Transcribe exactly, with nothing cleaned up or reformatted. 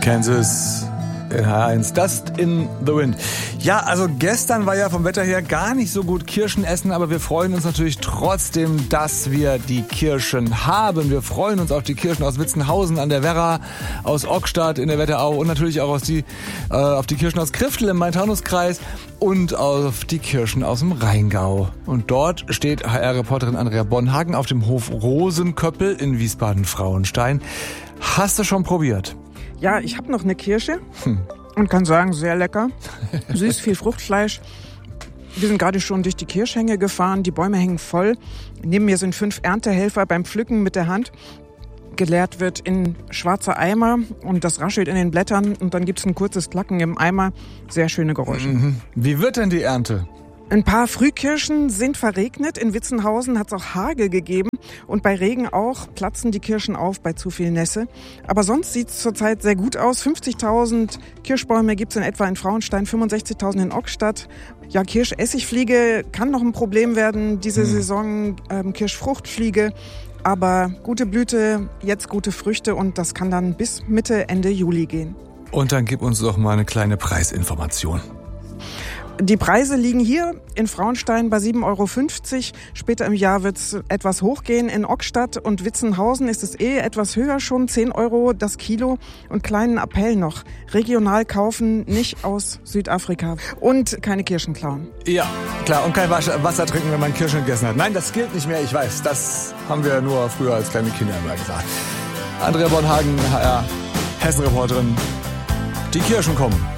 Kansas in H eins, Dust in the Wind. Ja, also gestern war ja vom Wetter her gar nicht so gut Kirschen essen, aber wir freuen uns natürlich trotzdem, dass wir die Kirschen haben. Wir freuen uns auf die Kirschen aus Witzenhausen an der Werra, aus Ockstadt in der Wetterau und natürlich auch aus die, äh, auf die Kirschen aus Kriftel im Main-Taunus-Kreis und auf die Kirschen aus dem Rheingau. Und dort steht H R-Reporterin Andrea Bonhagen auf dem Hof Rosenköppel in Wiesbaden-Frauenstein. Hast du schon probiert? Ja, ich habe noch eine Kirsche Hm. und kann sagen, sehr lecker. Süß, viel Fruchtfleisch. Wir sind gerade schon durch die Kirschhänge gefahren, die Bäume hängen voll. Neben mir sind fünf Erntehelfer beim Pflücken mit der Hand. Geleert wird in schwarze Eimer und das raschelt in den Blättern und dann gibt's ein kurzes Klacken im Eimer. Sehr schöne Geräusche. Mhm. Wie wird denn die Ernte? Ein paar Frühkirschen sind verregnet. In Witzenhausen hat es auch Hagel gegeben. Und bei Regen auch platzen die Kirschen auf bei zu viel Nässe. Aber sonst sieht es zurzeit sehr gut aus. fünfzigtausend Kirschbäume gibt es in etwa in Frauenstein, fünfundsechzigtausend in Ockstadt. Ja, Kirschessigfliege kann noch ein Problem werden diese hm. Saison, ähm, Kirschfruchtfliege. Aber gute Blüte, jetzt gute Früchte und das kann dann bis Mitte, Ende Juli gehen. Und dann gib uns doch mal eine kleine Preisinformation. Die Preise liegen hier in Frauenstein bei sieben Euro fünfzig. Später im Jahr wird es etwas hochgehen. In Ockstadt und Witzenhausen ist es eh etwas höher, schon zehn Euro das Kilo. Und kleinen Appell noch, regional kaufen, nicht aus Südafrika. Und keine Kirschen klauen. Ja, klar. Und kein Wasser trinken, wenn man Kirschen gegessen hat. Nein, das gilt nicht mehr, ich weiß. Das haben wir nur früher als kleine Kinder immer gesagt. Andrea Bonhagen, H R, Hessen-Reporterin. Die Kirschen kommen.